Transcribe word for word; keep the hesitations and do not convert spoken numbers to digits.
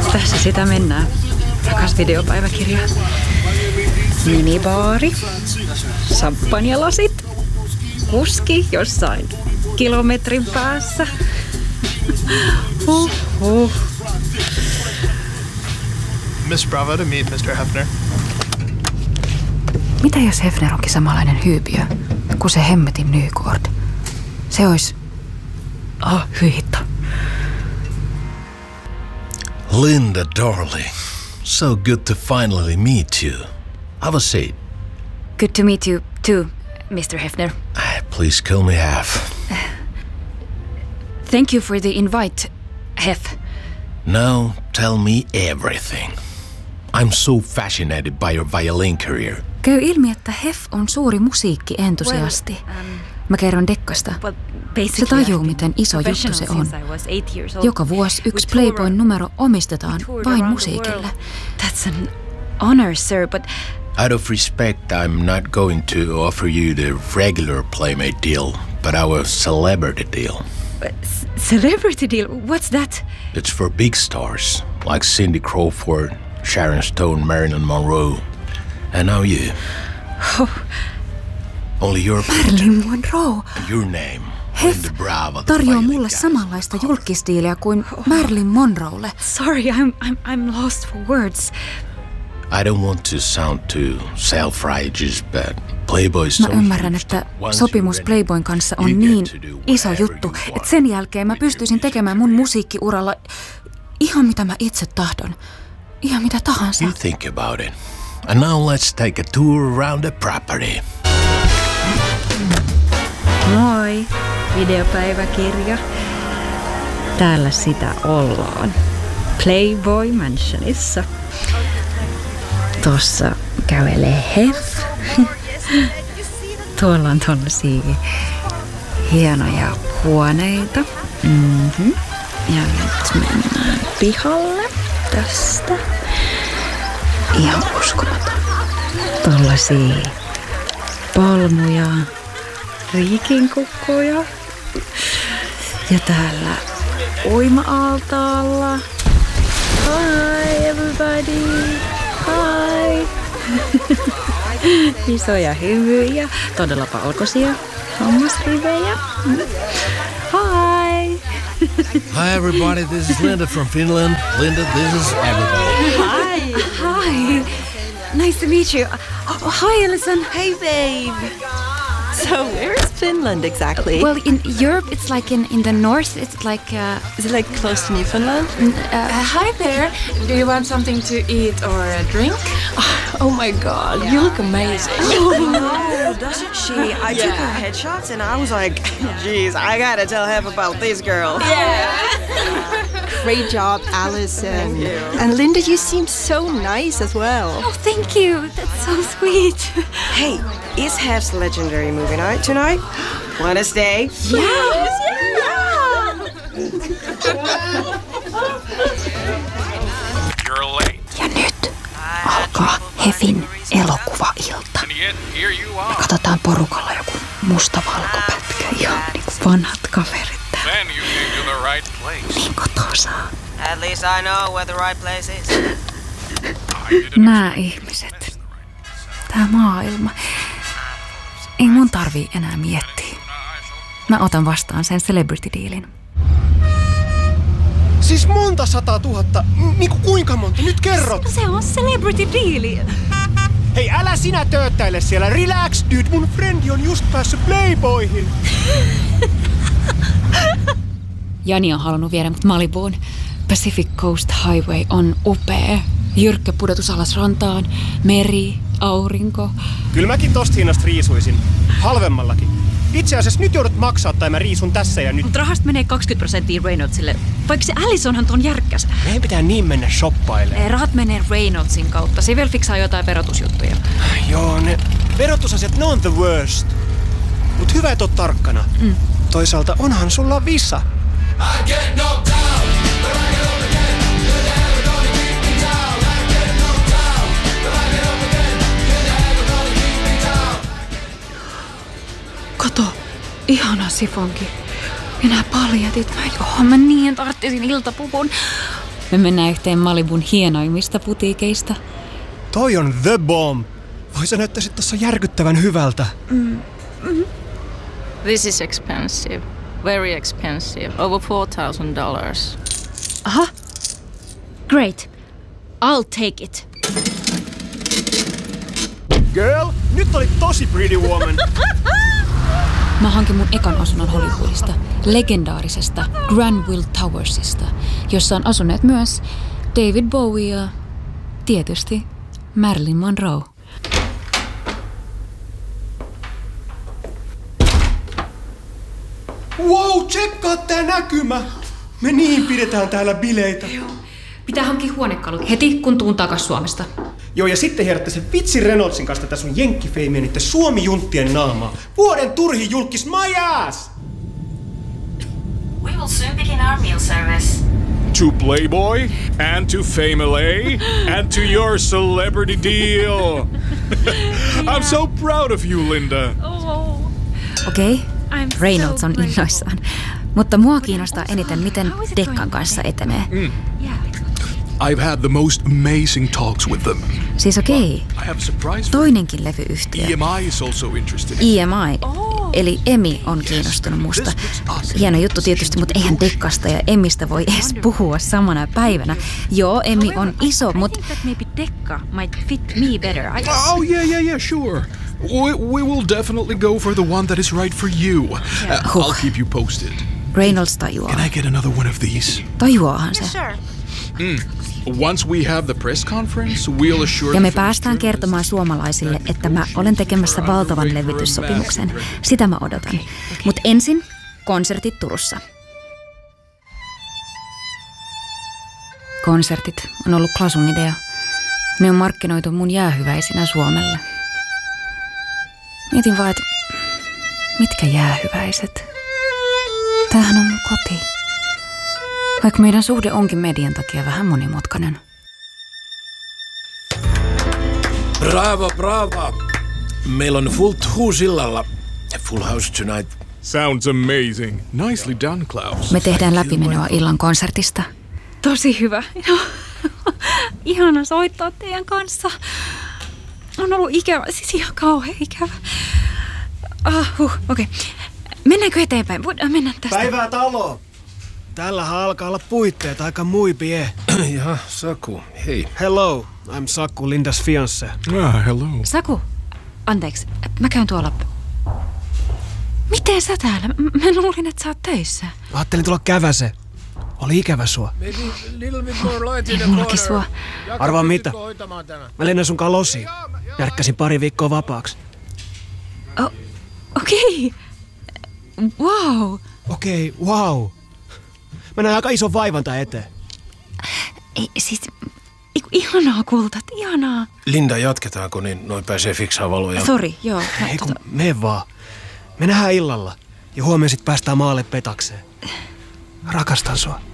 Tässä sitä mennään. Rakas videopäiväkirja. Minibaari. Samppanjalasit. Kuski jossain kilometrin päässä. Huh, huh. Miss Bravo to meet mister Hefner. Mitä jos Hefner onkin samanlainen hyypiö kuin se hemmetin Nygård? Se olisi... Ah, hyi hitto. Linda, darling. So good to finally meet you. Have a seat. Good to meet you too, mister Hefner. Please kill me half. Thank you for the invite, Hef. Now tell me everything. I'm so fascinated by your violin career. Käy ilmi, että Hef on suuri musiikkientusiasti. Well, um, Mä kerron Dekkasta. well, Se tajuu, miten iso juttu se on. Joka vuosi yksi Playboy-numero omistetaan vain musiikille. That's an honor, sir, but Out of respect, I'm not going to offer you the regular Playmate deal, but our celebrity deal. uh, c- celebrity deal, what's that? It's for big stars, like Cindy Crawford, Sharon Stone, Marilyn Monroe, and now you. Oh, Only your Marilyn Monroe. your name. Hef Linda Bravo, the tarjoaa violin mulle guy. samanlaista julkkistiiliä kuin Marilyn Monroelle. sorry, I'm I'm I'm lost for words. I don't want to sound too self-righteous, but Playboy's so Mä ymmärrän, huge että that once sopimus you're in, Playboyn kanssa you on get niin to do iso whatever juttu, you want että sen jälkeen mä with pystyisin your tekemään mun musiikkiuralla ihan mitä mä itse tahdon. Ihan mitä tahansa. You think about it. And now let's take a tour around the property. Moi, videopäiväkirja. Täällä sitä ollaan. Playboy Mansionissa. Tossa kävelee Hef. Tuolla on tollasia hienoja huoneita. Mm-hmm. Ja nyt mennään pihalle tästä. Ihan uskomaton. Tollasia palmuja, riikinkukkoja. Ja täällä uima-altaalla. Hi everybody! Hi! Isoja hymyjä, todella valkoisia hammasrivejä. Hi! Hi everybody, this is Linda from Finland. Linda, this is everybody. Hi. Hi. Nice to meet you. Oh, hi, Alison. Hey, babe. So, where is Finland exactly? Well, in Europe, it's like in, in the north. It's like... Uh, is it like close to Newfoundland? uh, Hi there. Do you want something to eat or a drink? Oh my god, you look amazing. Oh, doesn't she? I took her headshots and I was like, geez, I gotta tell Hef about this girl. Great job, Allison. And Linda, you seem so nice as well. oh, thank you. That's so sweet. Hey, is Hef's legendary movie night tonight? Wanna stay? Yes. You're late. Ja nyt alkaa Hefin elokuvailta. And yet here you are. Katsotaan porukalla joku mustavalkopätkä, ihan niinku vanhat kaverit täällä. Then you came to the right place. Niin kotosaa. At least I know where the right place is. I didn't Nää ihmiset. Tää maailma. Ei mun tarvii enää miettiä. Mä otan vastaan sen celebrity-diilin. Siis monta sataa tuhatta. M- Niinku kuinka monta? Nyt kerrot. Se on celebrity deali. Hei, älä sinä tööttäile siellä. Relax, dude. Mun frendi on just päässyt Playboyhin. Jani on halunnut viedä mut Malibuun. Pacific Coast Highway on upea. Jyrkkä pudotus alas rantaan, meri, aurinko. Kyllä mäkin tosta hinnasta riisuisin. Halvemmallakin. Itse asiassa nyt joudut maksaa tai mä riisun tässä ja nyt. Mut rahasta menee kaksikymmentä prosenttia Reynoldsille. Vaikka se Allisonhan ton järkkäs. Meidän pitää niin mennä shoppailemaan. Rahat menee Reynoldsin kautta. Se vielä fiksaa jotain verotusjuttuja. Joo, ne verotusasiat, ne on the worst. Mut hyvä, et oot tarkkana. Mm. Toisaalta onhan sulla visa. Kato, ihana sifonki. Ja nää paljatit. Mä, joo, mä niin tarttisin iltapuvun. Me mennään yhteen Malibun hienoimmista putiikeista. Toi on the bomb. Voi sä näyttäisit tossa järkyttävän hyvältä. Mm. Mm-hmm. This is expensive. Very expensive. Over four thousand dollars. Aha. Great. I'll take it. Girl, nyt oli tosi pretty woman. Mä hankin mun ekan asunnon Hollywoodista, legendaarisesta Granville Towersista, jossa on asuneet myös David Bowie ja tietysti Marilyn Monroe. Wow, tsekkaa tää näkymä! Me niin pidetään täällä bileitä. Joo. Pitää hankkia huonekalut heti, kun tuun takas Suomesta. Joo, ja sitten herätte sen vitsi Reynoldsin kanssa tätä sun jenkkifeimiä niitten Suomi-junttien naamaa. Vuoden turhin julkis my ass! We will soon begin our meal service. To Playboy, and to Fame L A, and to your celebrity deal. I'm so proud of you, Linda. Oh. Okei, okay. Reynolds on innoissaan. Mutta mua kiinnostaa eniten, miten Dekkan kanssa etenee. Mm. I've had the most amazing talks with them. Siis okei. Okay. Toinenkin levyyhtiö. E M I is also interested. E M I, oh. eli Emi on kiinnostunut musta. Hieno juttu tietysti, mutta eihän Dekkasta ja Emistä voi edes puhua samana päivänä. Joo, Emi on iso, mutta... maybe Dekka might fit me better. I... Oh yeah, yeah, yeah, sure. We, we will definitely go for the one that is right for you. Yeah. Uh, I'll keep you posted. Reynolds tajuaa. Can I get another one of these? Tajuaahan se. Yes, sir. Mm. Once we have the press conference, we'll assure ja me päästään kertomaan suomalaisille, että mä olen tekemässä valtavan levityssopimuksen. Sitä mä odotan. Mut ensin konsertit Turussa. Konsertit on ollut Klasun idea. Ne on markkinoitu mun jäähyväisinä Suomelle. Mietin vaan, että mitkä jäähyväiset? Tämähän on mun koti. Vaikka meidän suhde onkin median takia vähän monimutkainen. Bravo, bravo. Meillä on fullt hus illalla. Full house tonight. Sounds amazing. Nicely done, Klaus. Me tehdään läpimenoa illan konsertista. Tosi hyvä. No, ihana soittaa teidän kanssa. On ollut ikävä, siis ihan kauhean ikävä. Ah, huh, okei. Okay. Mennäänkö eteenpäin? Voidaan mennä tästä. Päivää taloon. Tällä alkaa olla puitteet aika muipie. Jaha, Saku, hei. Hello, I'm Saku, Lindas fiancé. Ah, hello. Saku, anteeksi, mä käyn tuolla. Miten sä täällä? Mä luulin, että sä oot töissä. Mä ajattelin tulla käväse. Oli ikävä sua. Ei mullakin sua. Arvaa mitä? Mä lennän sunkaan losiin. Järkkäsin pari viikkoa vapaaksi. Oh, okei. Okay. Wow. Okei, okay, wow. Mä näen aika ison vaivan tää eteen. Ei, siis... Ihanaa, kultat, ihanaa. Linda, jatketaanko, niin noin pääsee fiksaa valoja. Sori, joo. Ei kun, mene vaan. Me nähdään illalla. Ja huomenna sit päästään maalle petakseen. Rakastan sua.